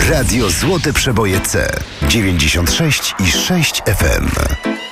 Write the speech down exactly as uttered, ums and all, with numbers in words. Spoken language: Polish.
Radio Złote Przeboje C dziewięćdziesiąt sześć i sześć F M.